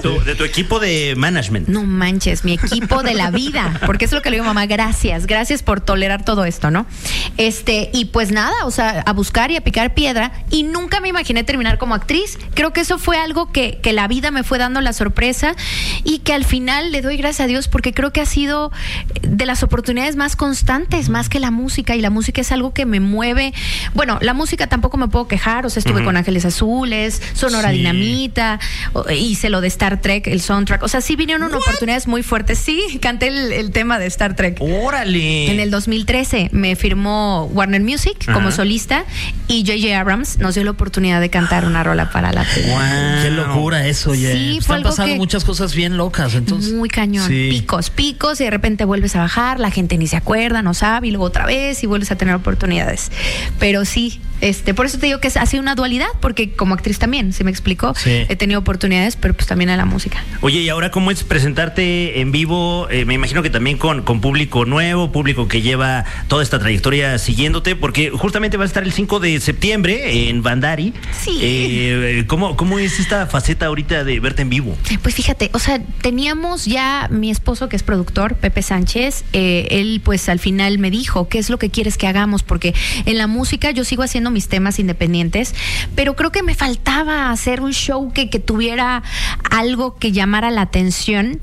de tu equipo de management. No manches, mi equipo de la vida, porque es lo que le digo, mamá, gracias por tolerar todo esto, ¿no? Y pues nada, o sea, a buscar y a picar piedra, y nunca me imaginé terminar como actriz. Creo que eso fue algo que la vida me fue dando la sorpresa, y que al final le doy gracias a Dios, porque creo que ha sido de las oportunidades más constantes, más que la música, y la música es algo que me mueve. Bueno, la música tampoco me puedo quejar, o sea, estuve con Ángeles Azules, Sonora Dinamita, hice lo de Star Trek, el soundtrack, o sea, sí vinieron oportunidades muy fuertes. Sí, canté el tema de Star Trek. ¡Órale! En el 2013 me firmó Warner Music como solista, y J.J. Abrams nos dio la oportunidad de cantar una rola para la tele. Wow. ¡Qué locura eso, oye! Sí, pues fue han algo pasado muchas cosas bien locas, entonces. Muy cañón. Sí. Picos, y de repente vuelves a bajar, la gente ni se acuerda, no sabe, y luego otra vez, y vuelves a tener oportunidades. Pero sí, por eso te digo que ha sido una dualidad, porque como actriz también, ¿se me explicó? Sí. He tenido oportunidades, pero pues también en la música. Oye, ¿y ahora cómo es presentarte en vivo? Me imagino que también con público nuevo, público que lleva toda esta trayectoria siguiéndote, porque justamente va a estar el 5 de septiembre en Bandari. Sí. ¿Cómo es esta faceta ahorita de verte en vivo? Pues fíjate, o sea, teníamos ya mi esposo, que es productor, Pepe Sánchez, él pues al final me dijo, ¿qué es lo que quieres que hagamos? Porque en la música yo sigo haciendo mis temas independientes, pero creo que me faltaba hacer un show que tuviera algo que llamara la atención.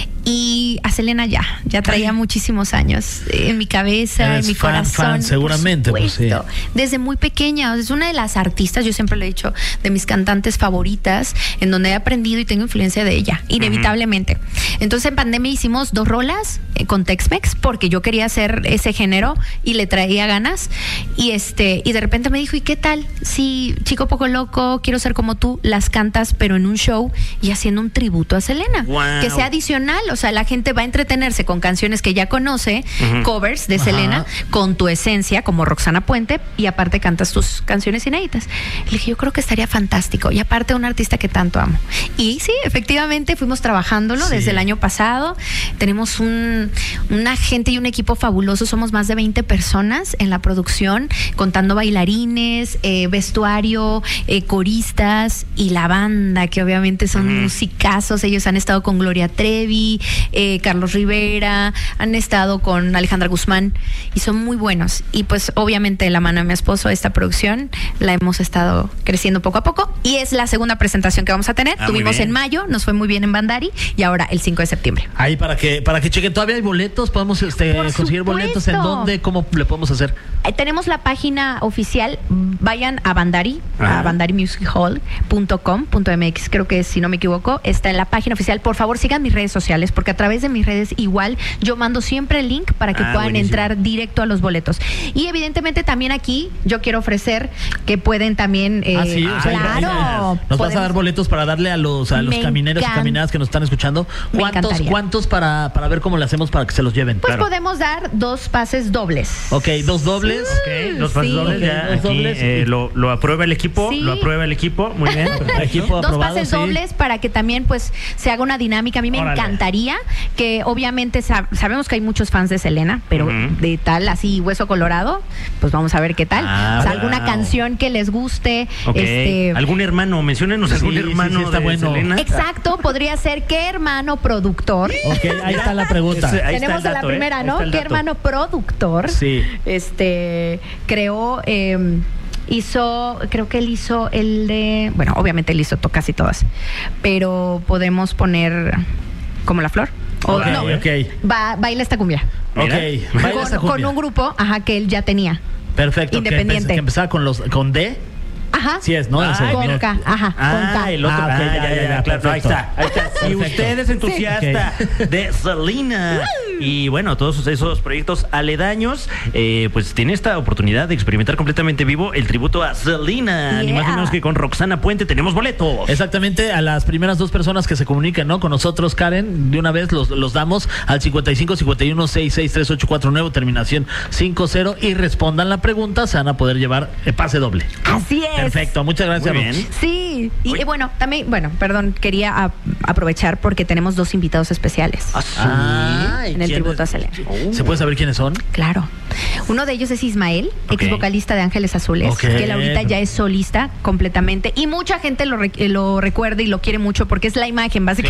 Y a Selena ya traía muchísimos años en mi cabeza, en mi corazón. Seguramente, pues sí. Desde muy pequeña, es una de las artistas, yo siempre le he dicho, de mis cantantes favoritas, en donde he aprendido y tengo influencia de ella, inevitablemente. Entonces en pandemia hicimos 2 rolas con Tex-Mex, porque yo quería hacer ese género y le traía ganas, y de repente me dijo, ¿y qué tal? Sí, Chico Poco Loco, Quiero Ser Como Tú, las cantas, pero en un show y haciendo un tributo a Selena. Wow. Que sea adicional. O sea, la gente va a entretenerse con canciones que ya conoce, covers de Selena, con tu esencia, como Roxana Puente, y aparte cantas tus canciones inéditas. Le dije, yo creo que estaría fantástico. Y aparte, un artista que tanto amo. Y sí, efectivamente, fuimos trabajándolo desde el año pasado. Tenemos una gente y un equipo fabuloso. Somos más de 20 personas en la producción, contando bailarines, vestuario, coristas y la banda, que obviamente son musicazos. Ellos han estado con Gloria Trevi, Carlos Rivera, han estado con Alejandra Guzmán, y son muy buenos. Y pues obviamente de la mano de mi esposo, esta producción la hemos estado creciendo poco a poco, y es la segunda presentación que vamos a tener. Tuvimos en mayo, nos fue muy bien en Bandari, y ahora el 5 de septiembre. Ahí para que chequen, todavía hay boletos, podemos conseguir boletos. ¿En dónde? ¿Cómo le podemos hacer? Tenemos la página oficial, vayan a Bandari, a bandarimusichall.com.mx, creo que si no me equivoco, está en la página oficial. Por favor, sigan mis redes sociales, porque a través de mis redes igual yo mando siempre el link para que puedan entrar directo a los boletos. Y evidentemente también aquí yo quiero ofrecer que pueden también claro, nos vas a dar boletos para darle a los camineros y caminadas que nos están escuchando. ¿Cuántos para ver cómo le hacemos para que se los lleven? Pues podemos dar 2 pases dobles. Ok, 2 dobles. Ok, 2 pases dobles. Ya, aquí, dobles. Lo aprueba el equipo. Sí. Lo aprueba el equipo. Muy bien. Equipo aprobado, 2 pases dobles para que también pues se haga una dinámica. A mí me encantaría que obviamente sabemos que hay muchos fans de Selena, pero de tal así Hueso Colorado, pues vamos a ver qué tal. Alguna canción que les guste. ¿Algún hermano? Menciónenos algún hermano está de bueno. Selena. Exacto, podría ser ¿qué hermano productor? Ok, ahí está la pregunta. Tenemos a la primera, ¿no? ¿Qué hermano productor? Sí. Creó... creo que él hizo el de... Bueno, obviamente él hizo casi todas, pero podemos poner como La Flor. Baila esta cumbia. Con un grupo que él ya tenía. Perfecto. Independiente. Que empezaba con D. Ajá. Sí es, ¿no? Con K. Con K. El otro. Claro. Ahí está. Si usted es entusiasta de Selena y bueno, todos esos proyectos aledaños, pues tiene esta oportunidad de experimentar completamente vivo el tributo a Selena. Ni más ni menos que con Roxana Puente tenemos boletos. Exactamente, a las primeras 2 personas que se comuniquen, ¿no? Con nosotros, Karen, de una vez los damos al 55 51 66 3849, terminación 50, y respondan la pregunta, se van a poder llevar pase doble. Así es. Perfecto, muchas gracias. Muy bien. Sí, y bueno, también, perdón, quería aprovechar porque tenemos 2 invitados especiales en el tributo a Selena. ¿Se puede saber quiénes son? Claro. Uno de ellos es Ismael, ex vocalista de Ángeles Azules, que él ahorita ya es solista completamente, y mucha gente lo recuerda y lo quiere mucho porque es la imagen, básicamente.